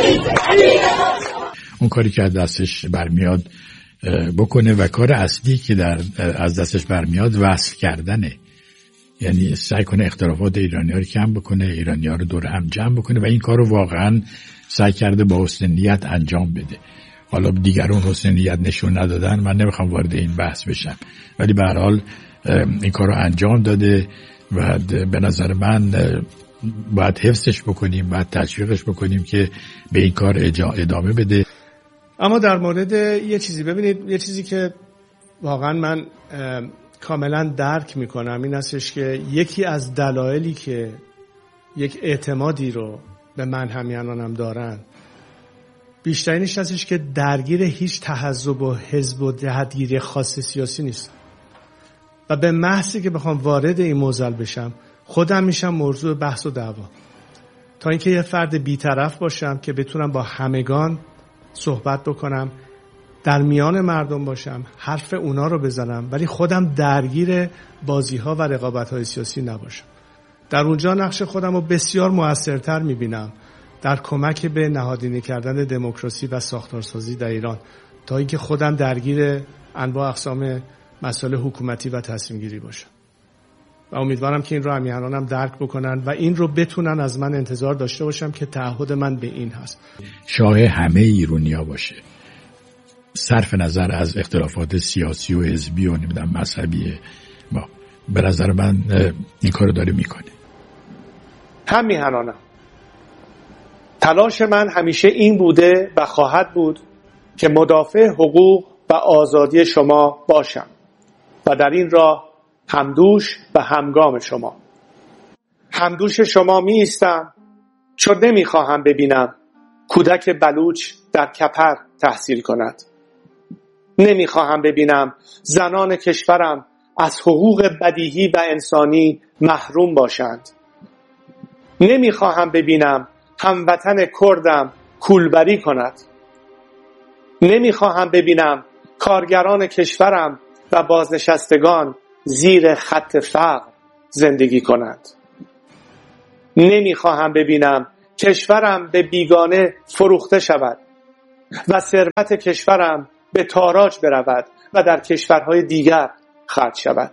اون کاری که از دستش برمیاد بکنه و کار اصلی که از دستش برمیاد وصل کردنه. یعنی سعی کنه اختلافات ایرانی‌ها رو کم بکنه، ایرانی‌ها رو دور هم جمع بکنه و این کار رو واقعا سعی کرده با حسن نیت انجام بده. حالا دیگران حسن نیت نشون ندادن، من نمیخوام وارد این بحث بشم، ولی به هر حال این کار رو انجام داده و به نظر من باید حفظش بکنیم، باید تشویقش بکنیم که به این کار ادامه بده. اما در مورد یه چیزی، ببینید یه چیزی که واقعا من کاملا درک میکنم این هستش که یکی از دلایلی که یک اعتمادی رو به من همیهنانم دارن بیشترینش هستش که درگیر هیچ تحزب و حزب و جهتگیری خاص سیاسی نیست و به محضی که بخوام وارد این موضوع بشم خودم میشم موضوع بحث و دعوا، تا اینکه یه فرد بی‌طرف باشم که بتونم با همگان صحبت بکنم، در میان مردم باشم، حرف اونا رو بزنم، ولی خودم درگیر بازی‌ها و رقابت‌های سیاسی نباشم. در اونجا نقش خودم رو بسیار موثرتر می‌بینم در کمک به نهادینه کردن دموکراسی و ساختارسازی در ایران، تا اینکه خودم درگیر انواع اقسام مسائل حکومتی و تصمیم گیری باشم. و امیدوارم که این رو همیهنانم درک بکنن و این رو بتونن از من انتظار داشته باشم که تعهد من به این هست. شاه همه ایرانی‌ها باشه، صرف نظر از اختلافات سیاسی و حزبی و نمیدونم مذهبی ما. به نظر من این کارو داره میکنه. همیهنانم تلاش من همیشه این بوده و خواهد بود که مدافع حقوق و آزادی شما باشم و در این راه همدوش و همگام شما. همدوش شما می ایستم چون نمیخواهم ببینم کودک بلوچ در کپر تحصیل کند. نمیخواهم ببینم زنان کشورم از حقوق بدیهی و انسانی محروم باشند. نمیخواهم ببینم هموطن کردم کولبری کند. نمیخواهم ببینم کارگران کشورم و بازنشستگان زیر خط فقر زندگی کنند. نمیخواهم ببینم کشورم به بیگانه فروخته شود و ثروت کشورم به تاراج برود و در کشورهای دیگر خرج شود.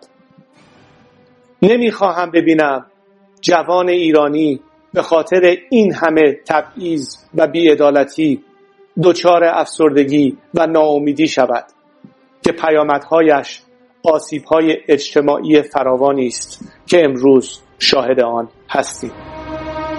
نمیخواهم ببینم جوان ایرانی به خاطر این همه تبعیض و بی‌عدالتی دچار افسردگی و ناامیدی شود که پیامدهایش آسیب‌های اجتماعی فراوانی است که امروز شاهد آن هستیم.